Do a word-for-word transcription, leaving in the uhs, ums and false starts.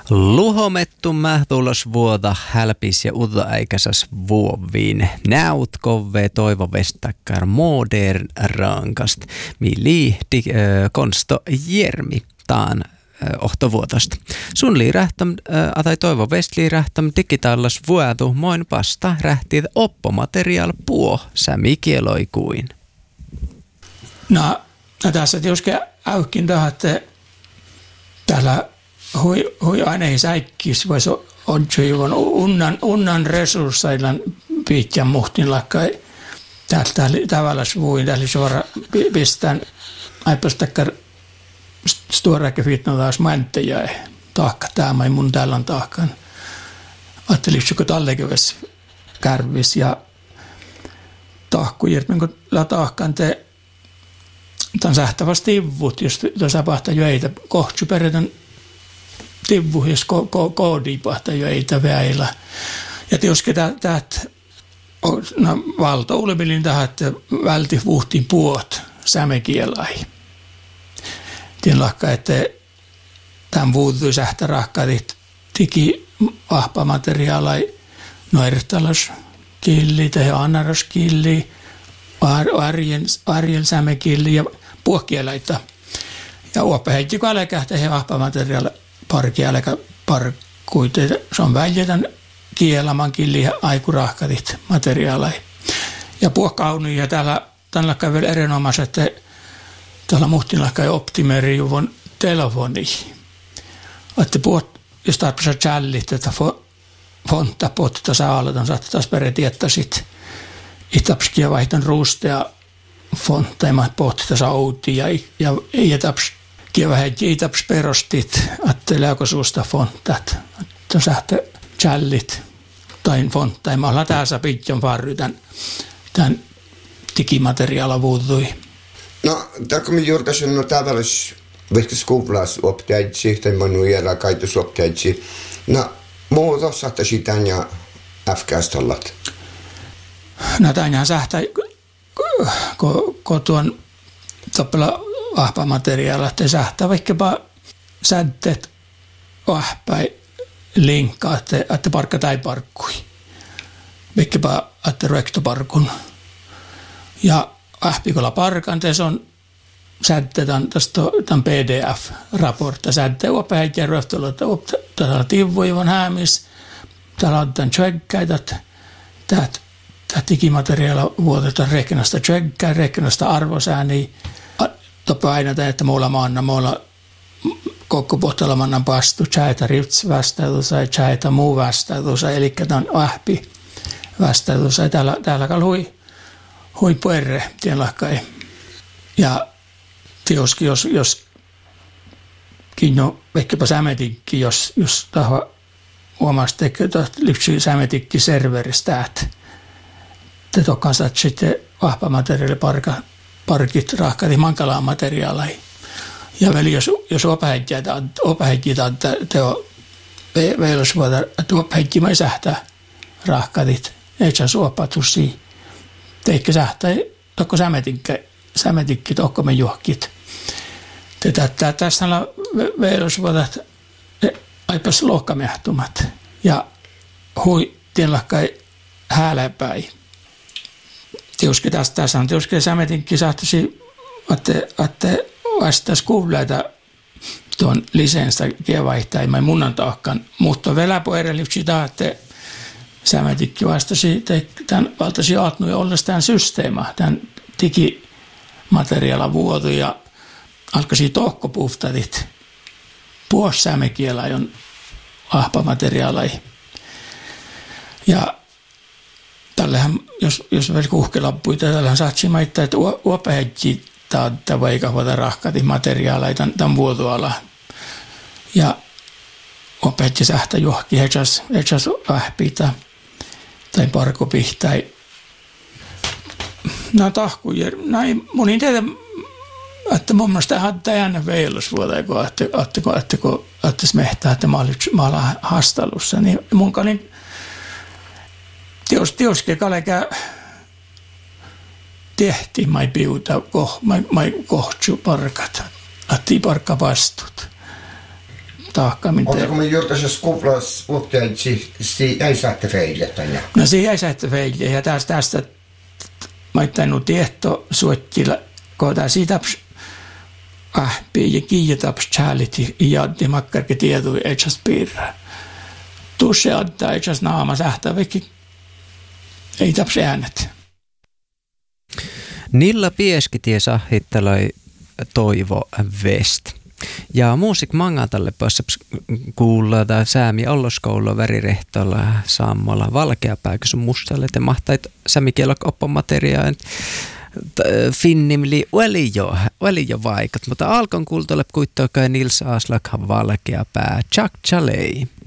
Luhomettu mähtulos vuota hälpis ja utoäikäsas vuoviin. Näut kove toivo vestakkar modern rankast. Mili di, äh, konsto jermi taan äh, ohtovuotosta. Sun liirähtäm, äh, atai toivo vestliirähtäm digitaalas vuotu moin pasta rähtiit oppomateriaal puo sämi kieloikuin. No, no tässä tietysti äykkin tähän, että täällä hui, hui aina ei säikkis, voisi on juon unnan, unnan resurssailan piittän muhtin lakkai. Täältä tavallaan vuin, täällä suora pistän aipastakkar stuoräkä fitna taas mänttejä. Taakka tämä, ei mun täällä on taakkaan. Ajattelin, että tallekeväs kärvis ja tahkujert, minkä la taakkaan te tämän sähtävästi tivut, jos tuossa pahtaa joita kohtsu perätän tivu, jos ko, ko, koodi pahtaa joita väillä. Ja tietysti tämä no, valta ulemilin tähän, että välti vuhtiin puot sämekielai. Tien lakka, että tämän vuutui sähtä rahkaadit tiki vahpamateriaalai noirtalas killi tai anaras killi, arjen, arjen sämekilli ja puhkielaita. Ja uoppa heitti kun älkähtä he vahpamateriaali parki älkä parkkuita. Se on väljätän kielaman killi ja aikurahkatit materiaalai. Ja puhkauni ja täällä tällä lakka vielä erinomaiset, että täällä muhtin lakka ei optimeri juvon telefoni. Että puhut, jos tarpeessa challit, että fonta potta saaletan, saattaa taas peretiettä sit itapskia vaihtan ruustea fonta ja maat potta sauti ja ja ei tapskia vähän itaps perostit, että lääkö suusta fontat, että sähtä challit tai fonta ja mä ollaan tässä pitjon varry tämän, tämän digimateriaala vuutui. No, täällä me juurtasin no tavallaan vaikka skuvlas opteitsi, tai manu järä kaitus opteitsi. No, muu tossahta sitä ja F-kästollat. No, tämän sähtä, kun tuon toppela vahpamateriaalat, te sähtä vaikkapa sädteet vahpäin linkkaa, että, että parkka tai parkkui. Vaikkapa, että rektoparkun. Ja ähpikolla parkan, se on sädteetään tästä tämän P D F-raportta. Sädteet uoppäin ja röhtölö, että täällä on tivuivan häämis, täällä on tämän tjökkäitä, tämä digimateriaala vuotetaan reknasta tjökkää, reknasta arvosääniä. Topa aina tämä, että mulla maanna, mulla koko pohtalla mannan pastu, tjäitä rivts vastaus ja tjäitä muu vastaus, eli tämä on ahpi vastaus. Täällä, täällä kalhui hui puerre, tien lahkai. Ja tietysti, jos, jos kinno, vaikkapa sämetikki, jos, jos taho huomasi tekee lypsy sämetikki serveristä, että te tokkaan saat sitten vahpamateriaali parkit rahkati mankalaan materiaalai. Ja vielä jos, jos opähäjitä, että te on veilos vuotta, että opähäjitä ei sähtää rahkatit, ei saa suopatusia. Teikö sähtää, tokko sämetikki, sämetikki tokko me juhkit. Tätä tässä on veilosvuotat aipas lohkamehtumat ja hui tienlahkai hääläpäin. Tietysti tässä on tietysti sämetikki saattaisi, että vastaisi kuuleita tuon lisenstä kievaihtaa, ei munnan taakkaan, mutta vielä poerelipsi tahte sämetikki vastasi, tämän valtaisi aatnuja ollessa tämän systeema, tämän digimateriaala vuotu ja alkaisi tohkopuhtatit puhos sämekielä on ahpamateriaalai. Ja tällähän, jos, jos vielä kuhkelappuita, tällähän saatsi maittaa, että uopähäjji tämä vaikahvata rahkati materiaalai tämän, tämän vuotuala. Ja uopähäjji sähtä johki, hetsas, hetsas ahpita tai parkopihtai. No tahkuja, näin monin teitä, että mun mielestä tähän täynnä veilusvuotta, kun ajatteko, että kun ajatteko mehtää, että mä olen hastalussa, niin mun kalin teoski kallekä tehti mai piuta, mai kohtsu parkat, atti parkka vastut. tahkamin. Oletko me juurtaisessa skuvlas opteitsi, si ei saatte feille tänne? No se ei saatte feille ja tästä, tästä mä oon tieto suottilla, kun tämä siitä ahpii ja kiijataps chäliti ja addi makkarke tietui etsas piirrä. Tusse adda etsas naama sähtää vekki ei taps äänet. Nilla Pieskitie sahitteloi Toivo West. Ja muusik mangatalle päässä kuulla tai säämi olloskoulua värirehtolla saamalla valkeapääkös mustalle te mahtait sämikielok oppamateriaan finnimli oli jo, oli jo vaikat, mutta alkon kuultolle kuittoikai Nils Aslak valkeapää Chuck Chalei.